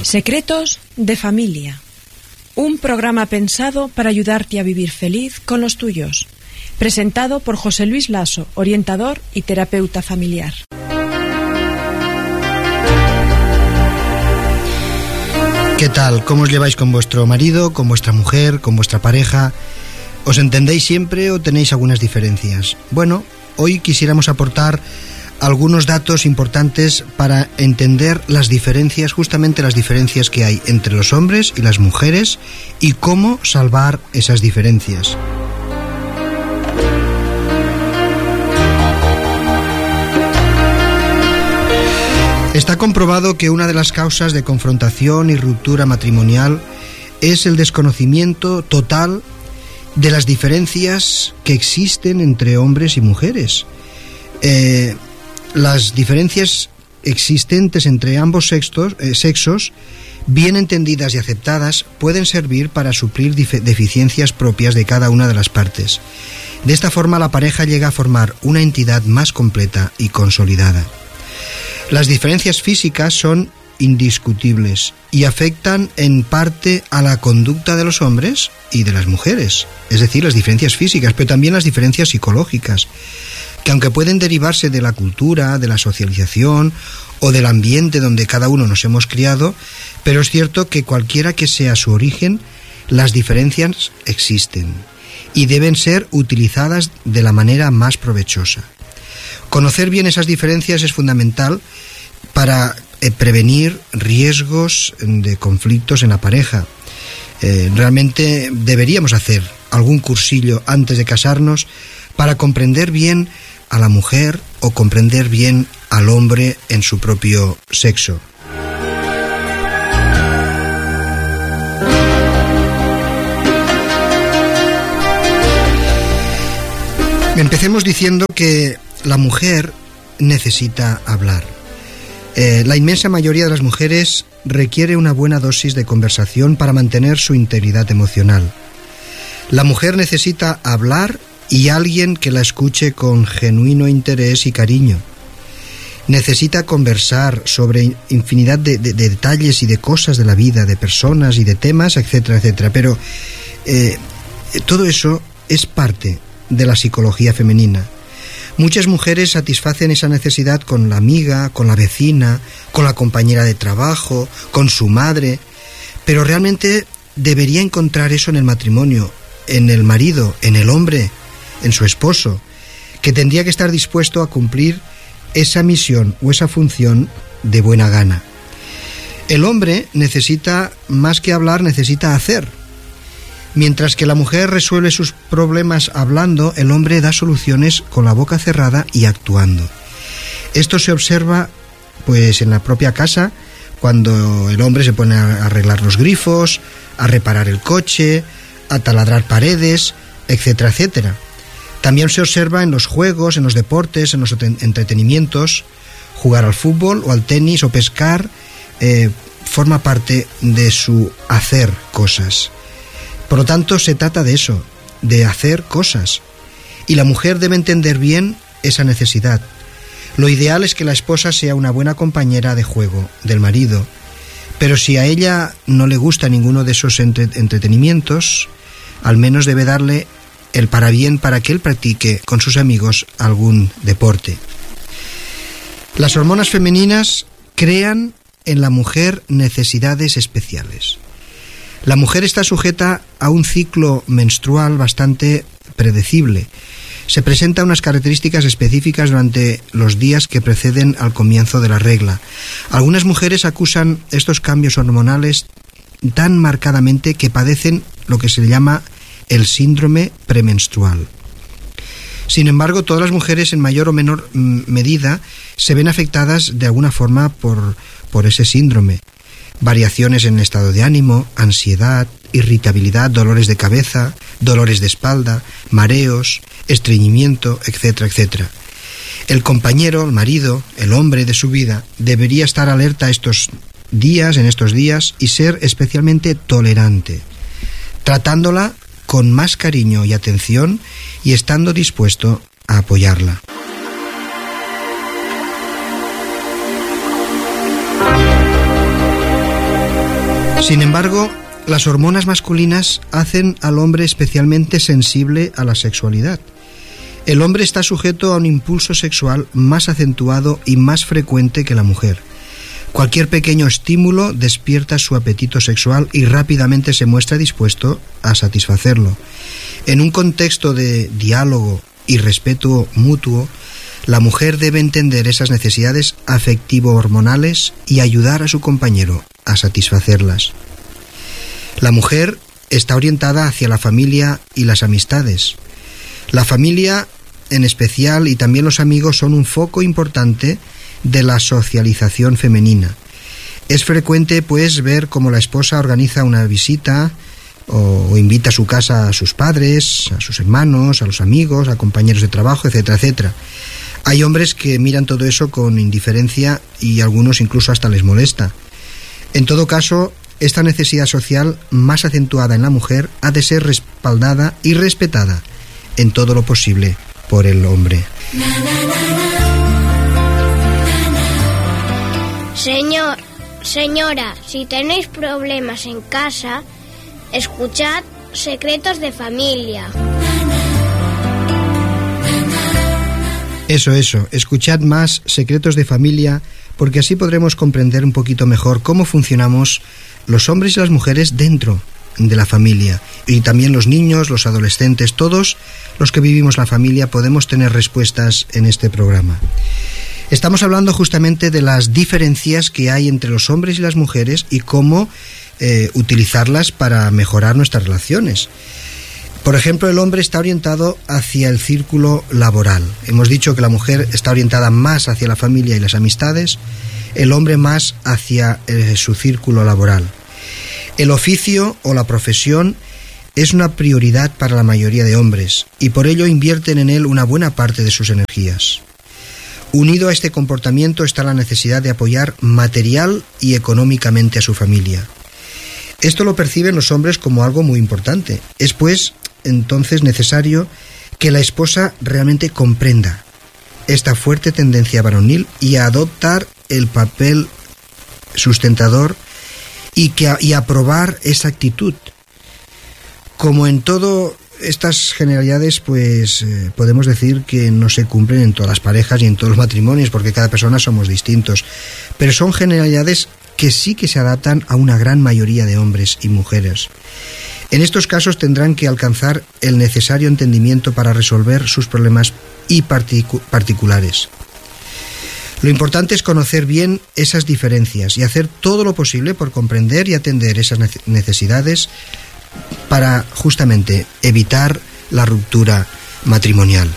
Secretos de familia. Un programa pensado para ayudarte a vivir feliz con los tuyos. Presentado por José Luis Lasso, orientador y terapeuta familiar. ¿Qué tal? ¿Cómo os lleváis con vuestro marido, con vuestra mujer, con vuestra pareja? ¿Os entendéis siempre o tenéis algunas diferencias? Bueno, hoy quisiéramos aportar algunos datos importantes para entender las diferencias, justamente las diferencias que hay entre los hombres y las mujeres y cómo salvar esas diferencias. Está comprobado que una de las causas de confrontación y ruptura matrimonial es el desconocimiento total de las diferencias que existen entre hombres y mujeres. Las diferencias existentes entre ambos sexos, bien entendidas y aceptadas, pueden servir para suplir deficiencias propias de cada una de las partes. De esta forma, la pareja llega a formar una entidad más completa y consolidada. Las diferencias físicas son indiscutibles y afectan en parte a la conducta de los hombres y de las mujeres, es decir, las diferencias físicas, pero también las diferencias psicológicas, que aunque pueden derivarse de la cultura, de la socialización o del ambiente donde cada uno nos hemos criado, pero es cierto que cualquiera que sea su origen, las diferencias existen y deben ser utilizadas de la manera más provechosa. Conocer bien esas diferencias es fundamental para prevenir riesgos de conflictos en la pareja. Realmente deberíamos hacer algún cursillo antes de casarnos para comprender bien a la mujer o comprender bien al hombre en su propio sexo. Empecemos diciendo que la mujer necesita hablar. La inmensa mayoría de las mujeres requiere una buena dosis de conversación para mantener su integridad emocional. La mujer necesita hablar y alguien que la escuche con genuino interés y cariño. Necesita conversar sobre infinidad de detalles y de cosas de la vida, de personas y de temas, etcétera, etcétera. Pero todo eso es parte de la psicología femenina. Muchas mujeres satisfacen esa necesidad con la amiga, con la vecina, con la compañera de trabajo, con su madre, pero realmente debería encontrar eso en el matrimonio, en el marido, en el hombre, en su esposo, que tendría que estar dispuesto a cumplir esa misión o esa función de buena gana. El hombre necesita, más que hablar, necesita hacer. Mientras que la mujer resuelve sus problemas hablando, el hombre da soluciones con la boca cerrada y actuando. Esto se observa pues en la propia casa, cuando el hombre se pone a arreglar los grifos, a reparar el coche, a taladrar paredes, etcétera, etcétera. También se observa en los juegos, en los deportes, en los entretenimientos. Jugar al fútbol o al tenis o pescar forma parte de su hacer cosas. Por lo tanto, se trata de eso, de hacer cosas. Y la mujer debe entender bien esa necesidad. Lo ideal es que la esposa sea una buena compañera de juego del marido. Pero si a ella no le gusta ninguno de esos entretenimientos, al menos debe darle el parabién para que él practique con sus amigos algún deporte. Las hormonas femeninas crean en la mujer necesidades especiales. La mujer está sujeta a un ciclo menstrual bastante predecible. Se presentan unas características específicas durante los días que preceden al comienzo de la regla. Algunas mujeres acusan estos cambios hormonales tan marcadamente que padecen lo que se llama el síndrome premenstrual. Sin embargo, todas las mujeres en mayor o menor medida se ven afectadas de alguna forma por ese síndrome. Variaciones en el estado de ánimo, ansiedad, irritabilidad, dolores de cabeza, dolores de espalda, mareos, estreñimiento, etcétera, etcétera. El compañero, el marido, el hombre de su vida debería estar alerta en estos días y ser especialmente tolerante, tratándola con más cariño y atención y estando dispuesto a apoyarla. Sin embargo, las hormonas masculinas hacen al hombre especialmente sensible a la sexualidad. El hombre está sujeto a un impulso sexual más acentuado y más frecuente que la mujer. Cualquier pequeño estímulo despierta su apetito sexual y rápidamente se muestra dispuesto a satisfacerlo. En un contexto de diálogo y respeto mutuo, la mujer debe entender esas necesidades afectivo-hormonales y ayudar a su compañero a satisfacerlas. La mujer está orientada hacia la familia y las amistades. La familia, en especial, y también los amigos, son un foco importante de la socialización femenina. Es frecuente, pues, ver cómo la esposa organiza una visita o invita a su casa a sus padres, a sus hermanos, a los amigos, a compañeros de trabajo, etcétera, etcétera. Hay hombres que miran todo eso con indiferencia y a algunos incluso hasta les molesta. En todo caso, esta necesidad social más acentuada en la mujer ha de ser respaldada y respetada en todo lo posible por el hombre. Señora, si tenéis problemas en casa, escuchad Secretos de Familia. Eso, escuchad más Secretos de Familia, porque así podremos comprender un poquito mejor cómo funcionamos los hombres y las mujeres dentro de la familia. Y también los niños, los adolescentes, todos los que vivimos la familia podemos tener respuestas en este programa. Estamos hablando justamente de las diferencias que hay entre los hombres y las mujeres y cómo utilizarlas para mejorar nuestras relaciones. Por ejemplo, el hombre está orientado hacia el círculo laboral. Hemos dicho que la mujer está orientada más hacia la familia y las amistades, el hombre más hacia su círculo laboral. El oficio o la profesión es una prioridad para la mayoría de hombres y por ello invierten en él una buena parte de sus energías. Unido a este comportamiento está la necesidad de apoyar material y económicamente a su familia. Esto lo perciben los hombres como algo muy importante. Es pues entonces necesario que la esposa realmente comprenda esta fuerte tendencia varonil y a adoptar el papel sustentador y aprobar esa actitud. Como en todo estas generalidades, pues podemos decir que no se cumplen en todas las parejas y en todos los matrimonios, porque cada persona somos distintos, pero son generalidades que sí que se adaptan a una gran mayoría de hombres y mujeres. En estos casos tendrán que alcanzar el necesario entendimiento para resolver sus problemas y particulares. Lo importante es conocer bien esas diferencias y hacer todo lo posible por comprender y atender esas necesidades para justamente evitar la ruptura matrimonial.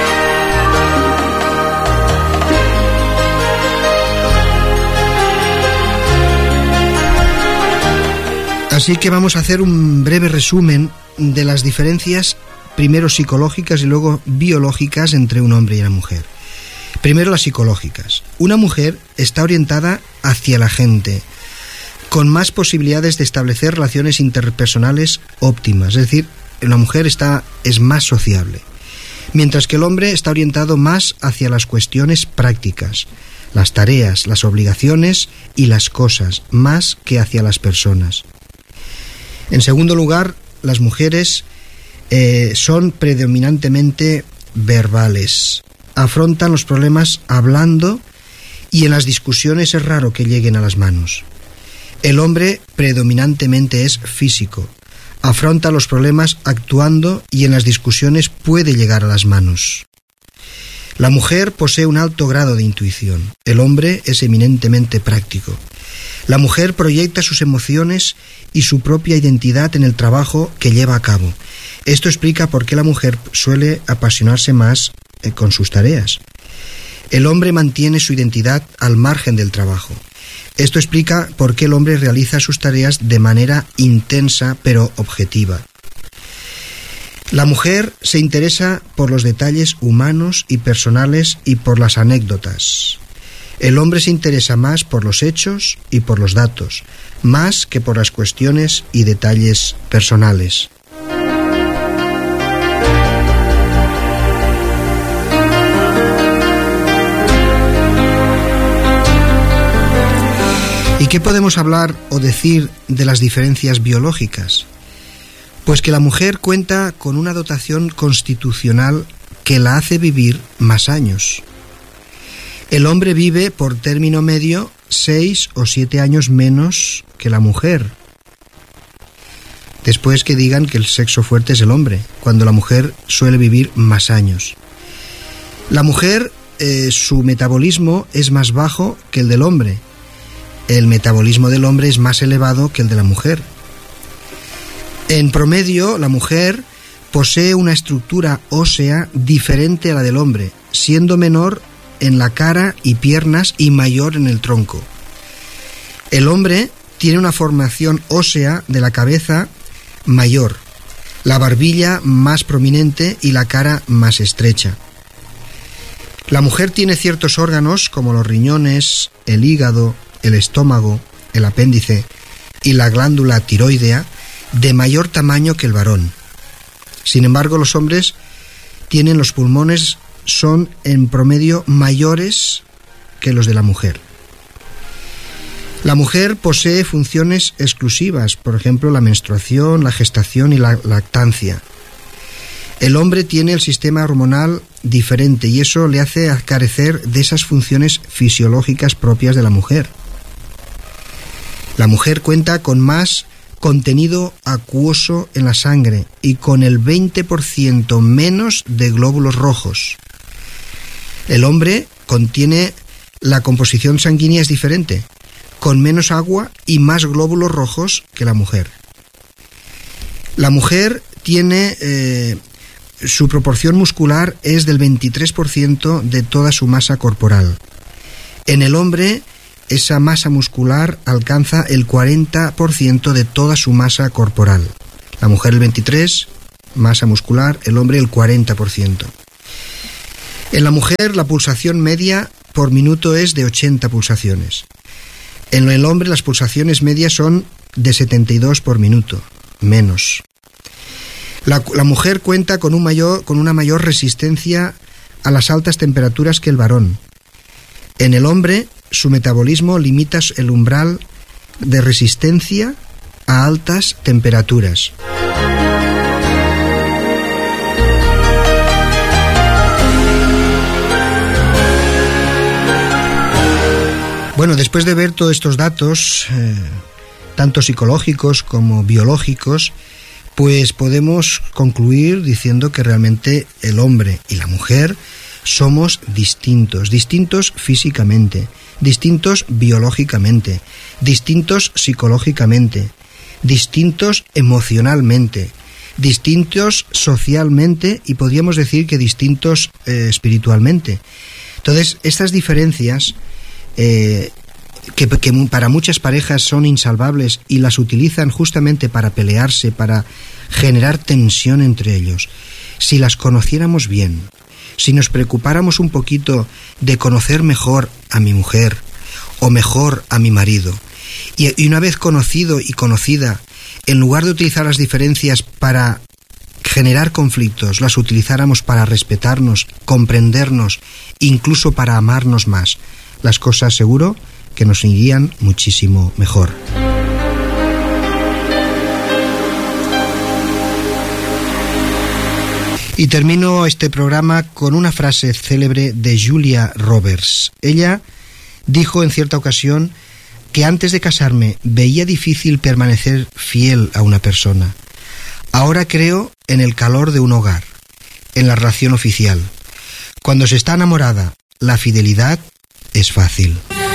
Así que vamos a hacer un breve resumen de las diferencias, primero psicológicas y luego biológicas, entre un hombre y una mujer. Primero las psicológicas. Una mujer está orientada hacia la gente, con más posibilidades de establecer relaciones interpersonales óptimas, es decir, la mujer es más sociable, mientras que el hombre está orientado más hacia las cuestiones prácticas, las tareas, las obligaciones y las cosas, más que hacia las personas. En segundo lugar, las mujeres son predominantemente verbales, afrontan los problemas hablando y en las discusiones es raro que lleguen a las manos. El hombre predominantemente es físico, afronta los problemas actuando y en las discusiones puede llegar a las manos. La mujer posee un alto grado de intuición, el hombre es eminentemente práctico. La mujer proyecta sus emociones y su propia identidad en el trabajo que lleva a cabo. Esto explica por qué la mujer suele apasionarse más con sus tareas. El hombre mantiene su identidad al margen del trabajo. Esto explica por qué el hombre realiza sus tareas de manera intensa pero objetiva. La mujer se interesa por los detalles humanos y personales y por las anécdotas. El hombre se interesa más por los hechos y por los datos, más que por las cuestiones y detalles personales. Y ¿Y qué podemos hablar o decir de las diferencias biológicas? Pues que la mujer cuenta con una dotación constitucional que la hace vivir más años. El hombre vive por término medio 6 o 7 años menos que la mujer. Después que digan que el sexo fuerte es el hombre, cuando la mujer suele vivir más años. La mujer, su metabolismo es más bajo que el del hombre. El metabolismo del hombre es más elevado que el de la mujer. En promedio, la mujer posee una estructura ósea diferente a la del hombre, siendo menor en la cara y piernas y mayor en el tronco. El hombre tiene una formación ósea de la cabeza mayor, la barbilla más prominente y la cara más estrecha. La mujer tiene ciertos órganos como los riñones, el hígado, el estómago, el apéndice y la glándula tiroidea de mayor tamaño que el varón. Sin embargo, los hombres tienen los pulmones, son en promedio mayores que los de la mujer. La mujer posee funciones exclusivas, por ejemplo, la menstruación, la gestación y la lactancia. El hombre tiene el sistema hormonal diferente y eso le hace carecer de esas funciones fisiológicas propias de la mujer. La mujer cuenta con más contenido acuoso en la sangre y con el 20% menos de glóbulos rojos. El hombre contiene, la composición sanguínea es diferente, con menos agua y más glóbulos rojos que la mujer. La mujer tiene, su proporción muscular es del 23% de toda su masa corporal. En el hombre, esa masa muscular alcanza el 40% de toda su masa corporal. La mujer el 23%, masa muscular, el hombre el 40%. En la mujer la pulsación media por minuto es de 80 pulsaciones. En el hombre las pulsaciones medias son de 72 por minuto, menos. La mujer cuenta con una mayor resistencia a las altas temperaturas que el varón. En el hombre, su metabolismo limita el umbral de resistencia a altas temperaturas. Bueno, después de ver todos estos datos, tanto psicológicos como biológicos, pues podemos concluir diciendo que realmente el hombre y la mujer somos distintos físicamente, distintos biológicamente, distintos psicológicamente, distintos emocionalmente, distintos socialmente y podríamos decir que distintos espiritualmente. Entonces, estas diferencias que para muchas parejas son insalvables y las utilizan justamente para pelearse, para generar tensión entre ellos, si las conociéramos bien, si nos preocupáramos un poquito de conocer mejor a mi mujer o mejor a mi marido, y una vez conocido y conocida, en lugar de utilizar las diferencias para generar conflictos, las utilizáramos para respetarnos, comprendernos, incluso para amarnos más, las cosas seguro que nos irían muchísimo mejor. Y termino este programa con una frase célebre de Julia Roberts. Ella dijo en cierta ocasión que antes de casarme veía difícil permanecer fiel a una persona. Ahora creo en el calor de un hogar, en la relación oficial. Cuando se está enamorada, la fidelidad es fácil.